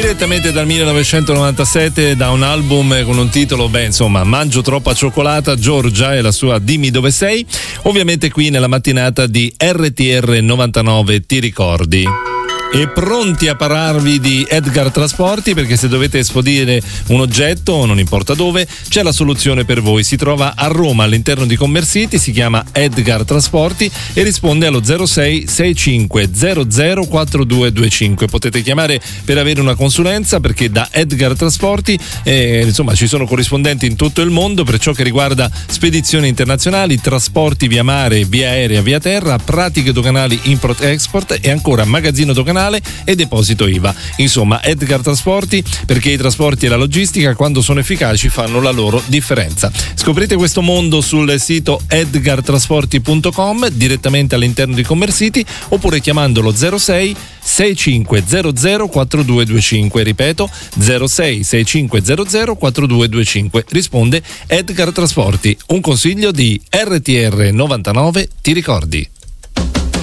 Direttamente dal 1997, da un album con un titolo, Mangio troppa cioccolata, Giorgia e la sua Dimmi dove sei, ovviamente qui nella mattinata di RTR 99, ti ricordi? E pronti a parlarvi di Edgar Trasporti, perché se dovete spedire un oggetto, non importa dove, c'è la soluzione per voi. Si trova a Roma all'interno di Commercity, si chiama Edgar Trasporti e risponde allo 06 65 00 4225. Potete chiamare per avere una consulenza, perché da Edgar Trasporti ci sono corrispondenti in tutto il mondo per ciò che riguarda spedizioni internazionali, trasporti via mare, via aerea, via terra, pratiche doganali import-export e ancora magazzino doganale e deposito IVA. Insomma, Edgar Trasporti, perché i trasporti e la logistica, quando sono efficaci, fanno la loro differenza. Scoprite questo mondo sul sito edgartrasporti.com, direttamente all'interno di Commercity, oppure chiamandolo 06 6500 4225. Ripeto, 06 6500 4225. Risponde Edgar Trasporti. Un consiglio di RTR 99, ti ricordi?